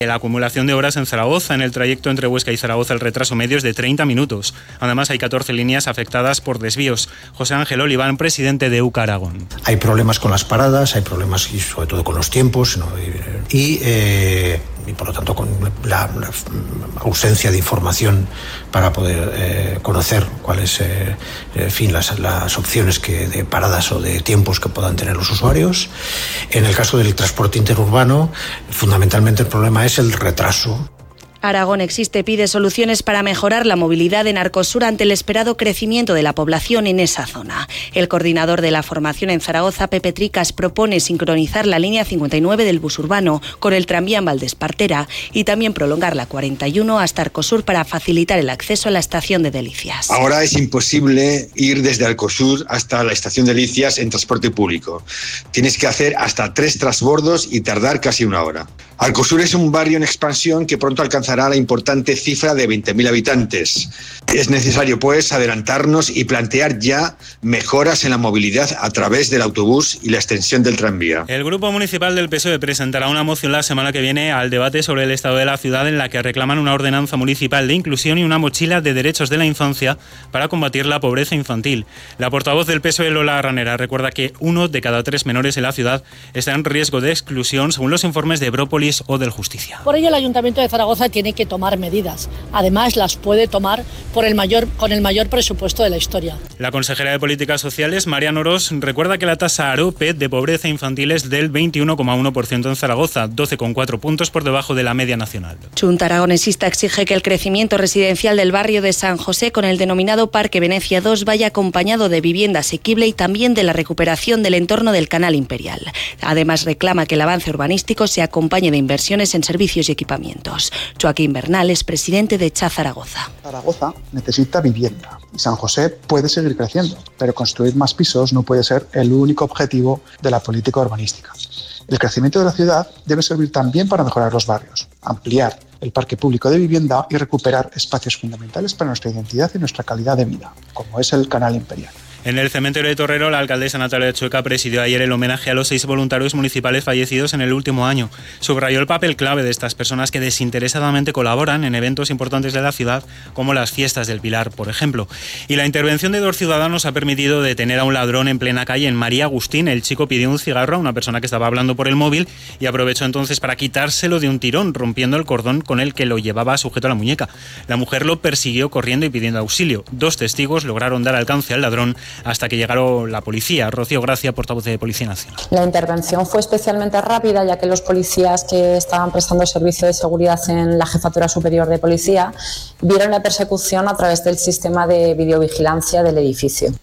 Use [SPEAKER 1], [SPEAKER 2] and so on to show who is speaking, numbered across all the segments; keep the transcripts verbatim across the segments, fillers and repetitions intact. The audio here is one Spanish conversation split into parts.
[SPEAKER 1] La acumulación de horas en Zaragoza, en el trayecto entre Huesca y Zaragoza, el retraso medio es de treinta minutos. Además, hay catorce líneas afectadas por desvíos. José Ángel Oliván, presidente de U C A Aragón.
[SPEAKER 2] Hay problemas con las paradas, hay problemas y sobre todo con los tiempos, ¿no? y, y, eh, y por lo tanto con la, la ausencia de información para poder eh, conocer cuáles eh, en fin, las, las opciones que, de paradas o de tiempos que puedan tener los usuarios. En el caso del transporte interurbano, fundamentalmente el problema es el retraso.
[SPEAKER 3] Aragón Existe pide soluciones para mejorar la movilidad en Arcosur ante el esperado crecimiento de la población en esa zona. El coordinador de la formación en Zaragoza, Pepe Tricas, propone sincronizar la línea cincuenta y nueve del bus urbano con el tranvía en Valdespartera y también prolongar la cuarenta y uno hasta Arcosur para facilitar el acceso a la estación de Delicias.
[SPEAKER 4] Ahora es imposible ir desde Arcosur hasta la estación de Delicias en transporte público. Tienes que hacer hasta tres transbordos y tardar casi una hora. Arcosur es un barrio en expansión que pronto alcanzará la importante cifra de veinte mil habitantes. Es necesario, pues, adelantarnos y plantear ya mejoras en la movilidad a través del autobús y la extensión del tranvía.
[SPEAKER 1] El Grupo Municipal del P S O E presentará una moción la semana que viene al debate sobre el estado de la ciudad en la que reclaman una ordenanza municipal de inclusión y una mochila de derechos de la infancia para combatir la pobreza infantil. La portavoz del P S O E, Lola Ranera, recuerda que uno de cada tres menores en la ciudad está en riesgo de exclusión según los informes de Brópolis o del Justicia.
[SPEAKER 5] Por ello, el Ayuntamiento de Zaragoza tiene que tomar medidas. Además, las puede tomar por el mayor, con el mayor presupuesto de la historia.
[SPEAKER 1] La consejera de Políticas Sociales, María Norós, recuerda que la tasa AROPE de pobreza infantil es del veintiuno coma uno por ciento en Zaragoza, doce coma cuatro puntos por debajo de la media nacional.
[SPEAKER 3] Junta Aragonesista exige que el crecimiento residencial del barrio de San José con el denominado Parque Venecia dos vaya acompañado de vivienda asequible y también de la recuperación del entorno del Canal Imperial. Además, reclama que el avance urbanístico se acompañe de inversiones en servicios y equipamientos. Joaquín Bernal es presidente de C H A Zaragoza.
[SPEAKER 6] Zaragoza necesita vivienda y San José puede seguir creciendo, pero construir más pisos no puede ser el único objetivo de la política urbanística. El crecimiento de la ciudad debe servir también para mejorar los barrios, ampliar el parque público de vivienda y recuperar espacios fundamentales para nuestra identidad y nuestra calidad de vida, como es el Canal Imperial.
[SPEAKER 1] En el cementerio de Torrero, la alcaldesa Natalia Chueca presidió ayer el homenaje a los seis voluntarios municipales fallecidos en el último año. Subrayó el papel clave de estas personas que desinteresadamente colaboran en eventos importantes de la ciudad, como las fiestas del Pilar, por ejemplo. Y la intervención de dos ciudadanos ha permitido detener a un ladrón en plena calle en María Agustín. El chico pidió un cigarro a una persona que estaba hablando por el móvil y aprovechó entonces para quitárselo de un tirón, rompiendo el cordón con el que lo llevaba sujeto a la muñeca. La mujer lo persiguió corriendo y pidiendo auxilio. Dos testigos lograron dar alcance al ladrón hasta que llegaron la policía. Rocío Gracia, portavoz de Policía Nacional.
[SPEAKER 7] La intervención fue especialmente rápida, ya que los policías que estaban prestando servicio de seguridad en la Jefatura Superior de Policía vieron la persecución a través del sistema de videovigilancia del edificio.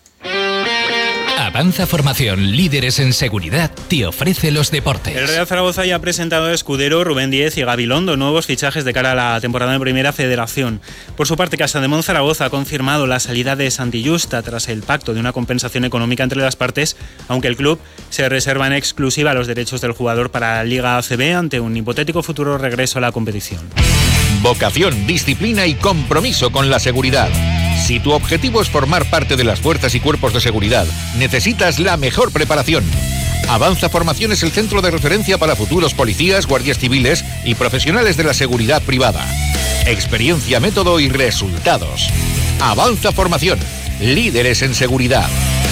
[SPEAKER 8] Avanza Formación, líderes en seguridad, te ofrece los deportes.
[SPEAKER 1] El Real Zaragoza ya ha presentado a Escudero, Rubén Díez y Gabilondo, nuevos fichajes de cara a la temporada en Primera Federación. Por su parte, Casademont Zaragoza ha confirmado la salida de Santi Justa tras el pacto de una compensación económica entre las partes, aunque el club se reserva en exclusiva los derechos del jugador para la Liga A C B ante un hipotético futuro regreso a la competición.
[SPEAKER 9] Vocación, disciplina y compromiso con la seguridad. Si tu objetivo es formar parte de las fuerzas y cuerpos de seguridad, necesitas la mejor preparación. Avanza Formación es el centro de referencia para futuros policías, guardias civiles y profesionales de la seguridad privada. Experiencia, método y resultados. Avanza Formación, líderes en seguridad.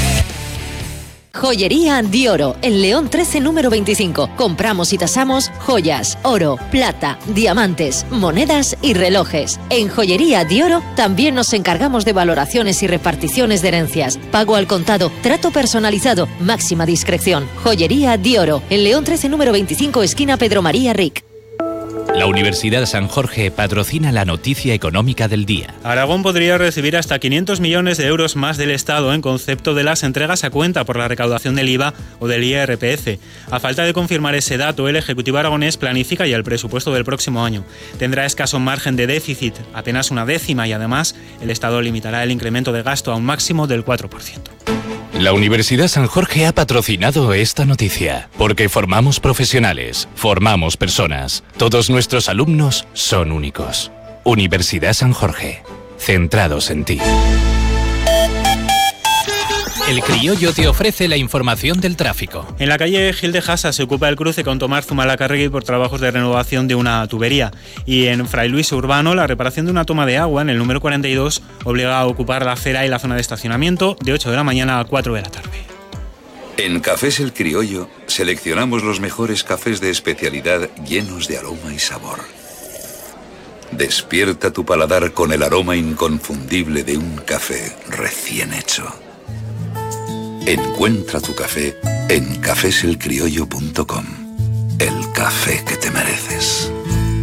[SPEAKER 10] Joyería Dioro, en León trece número veinticinco. Compramos y tasamos joyas, oro, plata, diamantes, monedas y relojes. En Joyería Dioro también nos encargamos de valoraciones y reparticiones de herencias. Pago al contado, trato personalizado, máxima discreción. Joyería Dioro, en León trece número veinticinco, esquina Pedro María Ric.
[SPEAKER 8] La Universidad San Jorge patrocina la noticia económica del día.
[SPEAKER 1] Aragón podría recibir hasta quinientos millones de euros más del Estado en concepto de las entregas a cuenta por la recaudación del I V A o del I R P F. A falta de confirmar ese dato, el Ejecutivo aragonés planifica ya el presupuesto del próximo año. Tendrá escaso margen de déficit, apenas una décima, y además el Estado limitará el incremento de gasto a un máximo del cuatro por ciento.
[SPEAKER 8] La Universidad San Jorge ha patrocinado esta noticia, porque formamos profesionales, formamos personas. Todos nuestros alumnos son únicos. Universidad San Jorge, centrados en ti. El Criollo te ofrece la información del tráfico.
[SPEAKER 1] En la calle Gil de Jasa se ocupa el cruce con Tomás Zumalacárregui por trabajos de renovación de una tubería. Y en Fray Luis Urbano, la reparación de una toma de agua en el número cuarenta y dos obliga a ocupar la acera y la zona de estacionamiento de ocho de la mañana a cuatro de la tarde.
[SPEAKER 11] En Cafés El Criollo seleccionamos los mejores cafés de especialidad llenos de aroma y sabor. Despierta tu paladar con el aroma inconfundible de un café recién hecho. Encuentra tu café en cafés el criollo punto com. El café que te mereces.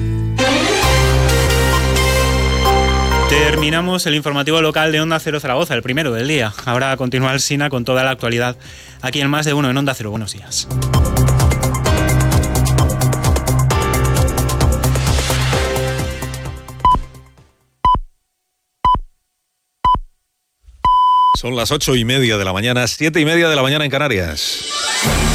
[SPEAKER 1] Terminamos el informativo local de Onda Cero Zaragoza, el primero del día. Ahora continúa el Sina con toda la actualidad aquí en Más de Uno en Onda Cero. Buenos días.
[SPEAKER 12] Son las ocho y media de la mañana, siete y media de la mañana en Canarias.